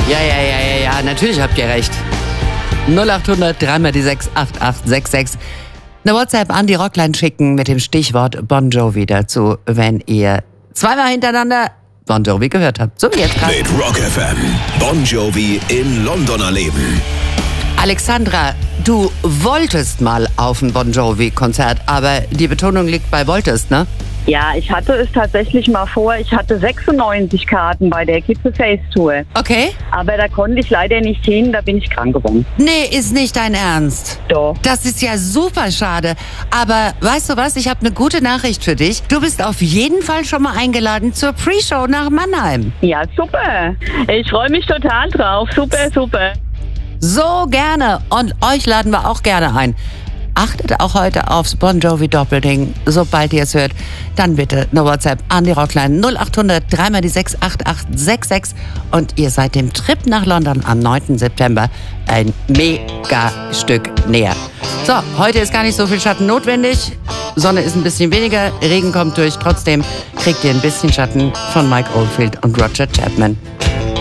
Ja, natürlich habt ihr recht. 0800 3 die 6 8866. Eine WhatsApp an die Rockline schicken mit dem Stichwort Bon Jovi dazu, wenn ihr zweimal hintereinander Bon Jovi gehört habt. So wie jetzt gerade. Mit Rock FM. Bon Jovi in London erleben. Alexandra, du wolltest mal auf ein Bon Jovi-Konzert, aber die Betonung liegt bei wolltest, ne? Ja, ich hatte es tatsächlich mal vor. Ich hatte 96 Karten bei der Keep the Faith Tour. Okay. Aber da konnte ich leider nicht hin, da bin ich krank geworden. Nee, ist nicht dein Ernst. Doch. Das ist ja super schade. Aber weißt du was, ich habe eine gute Nachricht für dich. Du bist auf jeden Fall schon mal eingeladen zur Pre-Show nach Mannheim. Ja, super. Ich freue mich total drauf. Super, super. So gerne. Und euch laden wir auch gerne ein. Achtet auch heute aufs Bon Jovi Doppelding. Sobald ihr es hört, dann bitte eine WhatsApp an die Rockline 0800 3 die 6 8866 und ihr seid dem Trip nach London am 9. September ein mega Stück näher. So, heute ist gar nicht so viel Schatten notwendig. Sonne ist ein bisschen weniger, Regen kommt durch. Trotzdem kriegt ihr ein bisschen Schatten von Mike Oldfield und Roger Chapman.